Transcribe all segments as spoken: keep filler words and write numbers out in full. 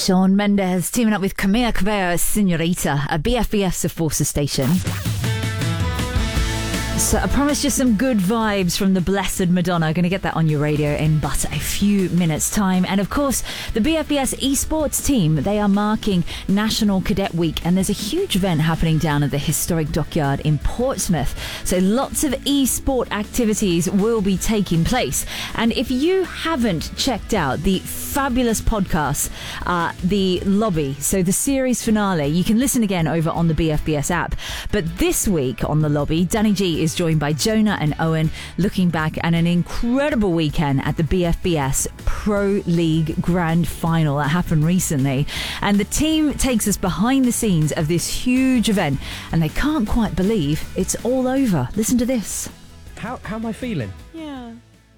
Shawn Mendes teaming up with Camila Cabello, Senorita, a B F B S of Forces Station. So I promised you some good vibes from the Blessed Madonna. Going to get that on your radio in but a few minutes' time. And of course, the B F B S esports team, they are marking National Cadet Week. And there's a huge event happening down at the historic dockyard in Portsmouth. So lots of esport activities will be taking place. And if you haven't checked out the fabulous podcast, uh, The Lobby, so the series finale, you can listen again over on the B F B S app. But this week on The Lobby, Danny G is joined by Jonah and Owen, looking back at an incredible weekend at the B F B S Pro League Grand Final that happened recently. And the team takes us behind the scenes of this huge event, and they can't quite believe it's all over. Listen to this. How how am I feeling? Yeah.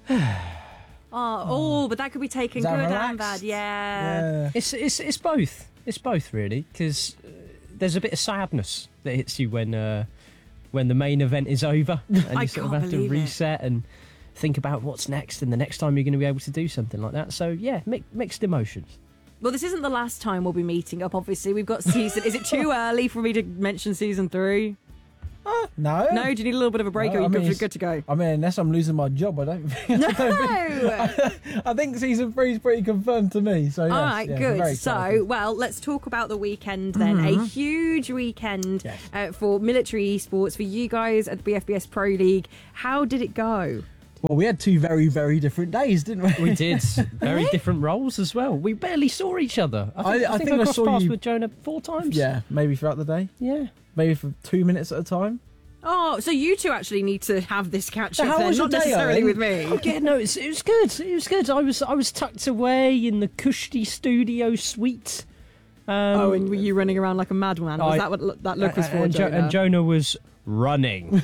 oh, oh, but that could be taken good and bad. Yeah. yeah. It's it's it's both. It's both really, because uh, there's a bit of sadness that hits you when uh, when the main event is over, and you I sort of can't have to believe reset it. and think about what's next and the next time you're going to be able to do something like that. So yeah, mi- mixed emotions. Well, this isn't the last time we'll be meeting up. Obviously, we've got season. Is it too early for me to mention season three? Uh, no. No. Do you need a little bit of a break? No, or are you I mean, good, good to go? I mean, unless I'm losing my job, I don't. No. I, don't think, I think season three is pretty confirmed to me. So yes, All right, yeah, good. very So, excited. well, let's talk about the weekend then. Mm-hmm. A huge weekend Yes. uh, for military esports for you guys at the B F B S Pro League. How did it go? Well, we had two very, very different days, didn't we? We did. Very different roles as well. We barely saw each other. I think I- I, I think think I I crossed saw paths you- with Jonah four times. Yeah, maybe throughout the day. Yeah. Maybe for two minutes at a time. Oh, so you two actually need to have this catch So up how then, was not your day, necessarily Owen? with me. Yeah, no, it's, it was good. It was good. I was I was tucked away in the Kushti Studio suite. Um, Oh, and were you running around like a madman? Was I- that what lo- that look was for, and, Jo- Jonah? and Jonah was running,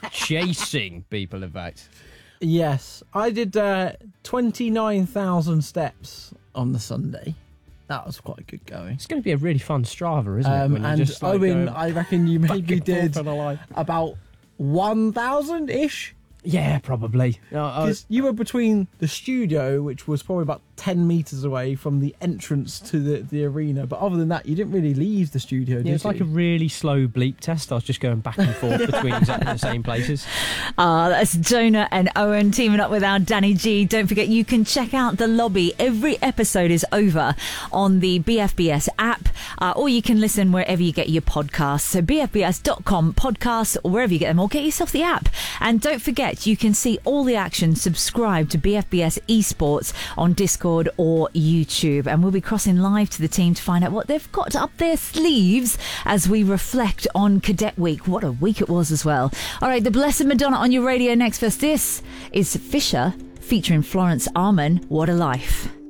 chasing people, in fact. Yes, I did uh, twenty-nine thousand steps on the Sunday. That was quite good going. It's going to be a really fun Strava, isn't it? Um, When you and just, like, Owen, go I reckon you back maybe and forth did on a line. about one thousand-ish. Yeah, probably. Uh, I- Because you were between the studio, which was probably about ten metres away from the entrance to the, the arena. But other than that, you didn't really leave the studio, did yeah, it's you? like a really slow bleep test. I was just going back and forth between exactly the same places. Ah, that's Jonah and Owen teaming up with our Danny G. Don't forget, you can check out The Lobby. Every episode is over on the B F B S app, uh, or you can listen wherever you get your podcasts. So b f b s dot com podcasts, or wherever you get them, or get yourself the app. And don't forget, you can see all the action. Subscribe to B F B S Esports on Discord or YouTube. And we'll be crossing live to the team to find out what they've got up their sleeves as we reflect on Cadet Week. What a week it was as well. All right, the Blessed Madonna on your radio next. First, this is Fisher featuring Florence Arman. What a Life.